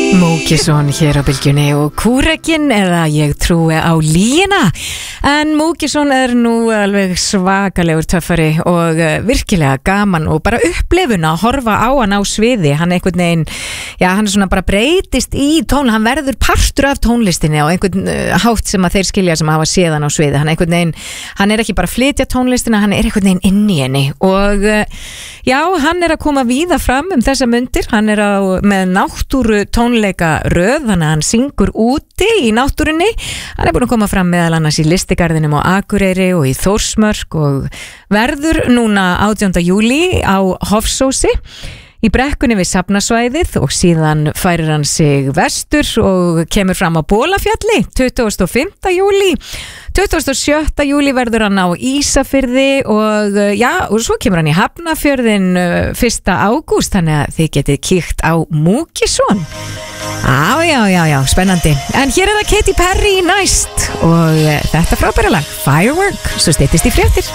Múkisson hér á bylgjunni og Kúrekinn eða ég trúi á lýina. En Múkisson nú alveg svakalegur töffari og virkilega gaman og bara upplifun að horfa á hann á sviði. Hann einhvern veginn, já, hann svona bara breytist í tón, hann verður partur af tónlistinni á einhvern hátt sem að þeir skilja sem hafa séð hann á sviði. Hann einhvern veginn, hann ekki bara að flytja tónlistina, hann einhvern veginn inn í henni og já, hann að koma víða fram þessa mundir. Hann með náttúru tónleika röð, þannig að hann syngur úti í náttúrunni. Hann búin að koma fram meðal annars í Listigarðinum á Akureyri og í Þórsmörk og verður núna 18. júlí á Hofsósi í brekkunni við Safnasvæðið og síðan færir hann sig vestur og kemur fram á Bolafjalli 25. júlí. 27. júlí verður hann á Ísafirði og já, og svo kemur hann í Hafnarfjörðin 1. ágúst, þannig að þið getið kíkt á Múkisson. Já, spennandi. En hér það Katy Perry næst og þetta frábæra lag Firework, svo styttist í fréttir.